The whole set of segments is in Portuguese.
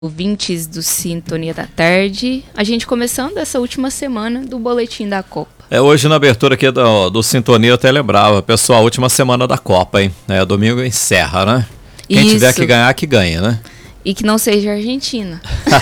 Ouvintes do Sintonia da Tarde, a gente começando essa última semana do Boletim da Copa. Hoje na abertura aqui do Sintonia eu até lembrava, pessoal, última semana da Copa, hein? Domingo encerra, né? Quem tiver que ganhar, que ganha, né? E que não seja a Argentina.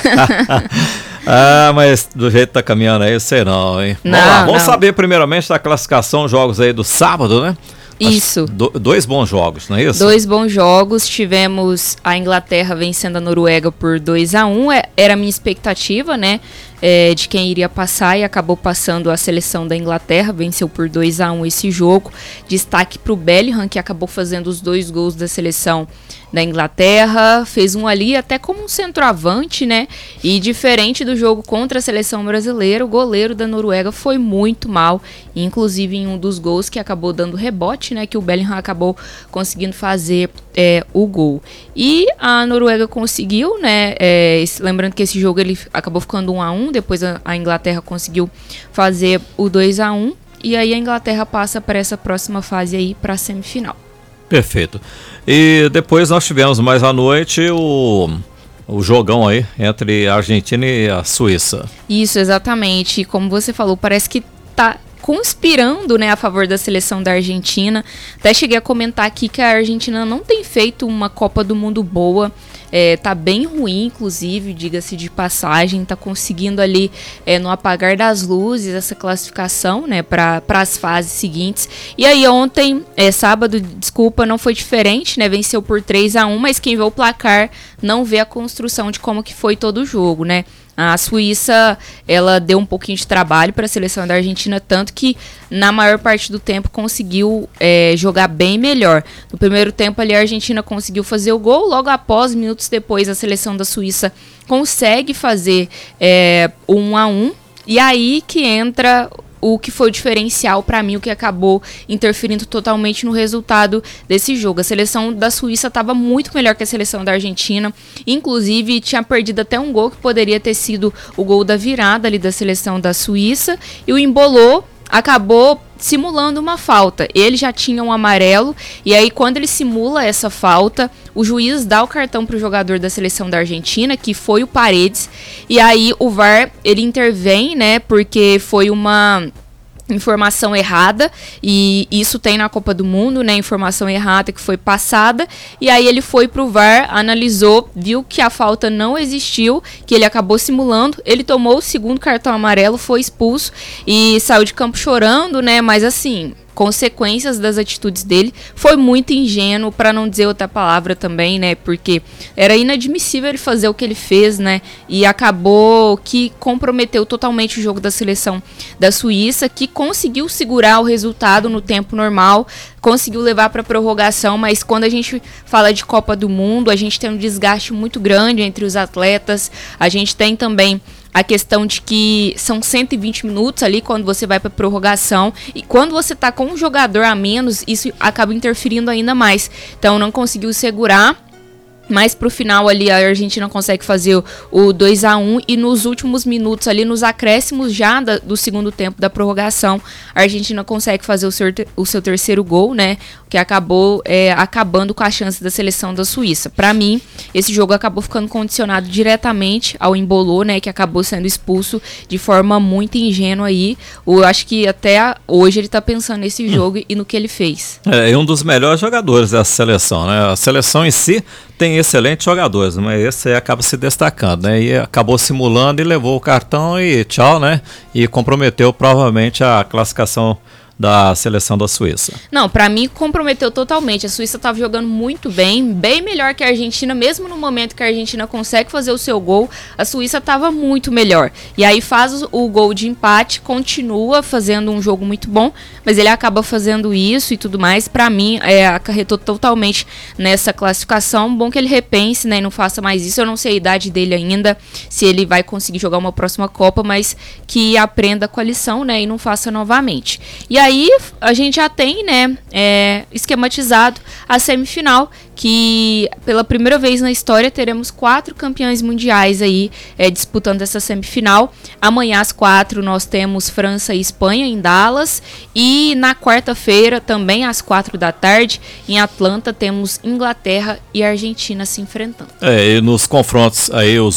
Mas do jeito que tá caminhando aí, eu sei não, hein? Vamos saber primeiramente da classificação, jogos aí do sábado, né? Isso. Dois bons jogos, não é isso? Dois bons jogos. Tivemos a Inglaterra vencendo a Noruega por 2-1. Era a minha expectativa, né? De quem iria passar, e acabou passando a seleção da Inglaterra, venceu por 2-1 esse jogo. Destaque para o Bellingham, que acabou fazendo os 2 gols da seleção da Inglaterra, fez um ali até como um centroavante, né? E diferente do jogo contra a seleção brasileira, o goleiro da Noruega foi muito mal, inclusive em um dos gols que acabou dando rebote, né? Que o Bellingham acabou conseguindo fazer o gol. E a Noruega conseguiu, né? Lembrando que esse jogo ele acabou ficando 1-1, depois a Inglaterra conseguiu fazer o 2-1, e aí a Inglaterra passa para essa próxima fase aí, para a semifinal. Perfeito. E depois nós tivemos mais à noite o jogão aí entre a Argentina e a Suíça. Isso, exatamente. Como você falou, parece que tá conspirando, né, a favor da seleção da Argentina. Até cheguei a comentar aqui que a Argentina não tem feito uma Copa do Mundo boa. Tá bem ruim, inclusive, diga-se de passagem, tá conseguindo ali no apagar das luzes essa classificação, né, para as fases seguintes. E aí ontem, sábado, desculpa, não foi diferente, né, venceu por 3-1, mas quem vê o placar não vê a construção de como que foi todo o jogo, né. A Suíça, ela deu um pouquinho de trabalho para a seleção da Argentina, tanto que na maior parte do tempo conseguiu jogar bem melhor. No primeiro tempo ali a Argentina conseguiu fazer o gol, logo após, minutos depois, a seleção da Suíça consegue fazer o 1-1, e aí que entra o que foi o diferencial para mim, o que acabou interferindo totalmente no resultado desse jogo. A seleção da Suíça estava muito melhor que a seleção da Argentina, inclusive tinha perdido até um gol que poderia ter sido o gol da virada ali da seleção da Suíça, e o Embolo acabou simulando uma falta. Ele já tinha um amarelo, e aí quando ele simula essa falta, o juiz dá o cartão para o jogador da seleção da Argentina, que foi o Paredes, e aí o VAR, ele intervém, né, porque foi uma informação errada, e isso tem na Copa do Mundo, né, informação errada que foi passada, e aí ele foi pro VAR, analisou, viu que a falta não existiu, que ele acabou simulando, ele tomou o segundo cartão amarelo, foi expulso e saiu de campo chorando, né, mas assim, consequências das atitudes dele, foi muito ingênuo, para não dizer outra palavra também, né, porque era inadmissível ele fazer o que ele fez, né, e acabou que comprometeu totalmente o jogo da seleção da Suíça, que conseguiu segurar o resultado no tempo normal, conseguiu levar para prorrogação, mas quando a gente fala de Copa do Mundo, a gente tem um desgaste muito grande entre os atletas, a gente tem também a questão de que são 120 minutos ali quando você vai para prorrogação, e quando você tá com um jogador a menos, isso acaba interferindo ainda mais. Então não conseguiu segurar, mas pro final ali a Argentina consegue fazer o 2-1, e nos últimos minutos ali, nos acréscimos já do segundo tempo da prorrogação, a Argentina consegue fazer o seu terceiro gol, né, que acabou acabando com a chance da seleção da Suíça. Para mim, esse jogo acabou ficando condicionado diretamente ao Embolo, né, que acabou sendo expulso de forma muito ingênua aí. Eu acho que até hoje ele tá pensando nesse jogo e no que ele fez. É um dos melhores jogadores dessa seleção, né? A seleção em si tem excelentes jogadores, mas esse aí acaba se destacando, né? E acabou simulando e levou o cartão e tchau, né? E comprometeu provavelmente a classificação da seleção da Suíça. Não, pra mim comprometeu totalmente. A Suíça estava jogando muito bem, bem melhor que a Argentina, mesmo no momento que a Argentina consegue fazer o seu gol, a Suíça estava muito melhor. E aí faz o gol de empate, continua fazendo um jogo muito bom, mas ele acaba fazendo isso e tudo mais. Pra mim, acarretou totalmente nessa classificação. Bom que ele repense, né, e não faça mais isso. Eu não sei a idade dele ainda, se ele vai conseguir jogar uma próxima Copa, mas que aprenda com a lição, né, e não faça novamente. E aí aí a gente já tem, né, esquematizado a semifinal, que pela primeira vez na história teremos 4 campeões mundiais aí disputando essa semifinal. Amanhã às 4 nós temos França e Espanha em Dallas, e na quarta-feira também às 4 da tarde em Atlanta temos Inglaterra e Argentina se enfrentando. E nos confrontos aí os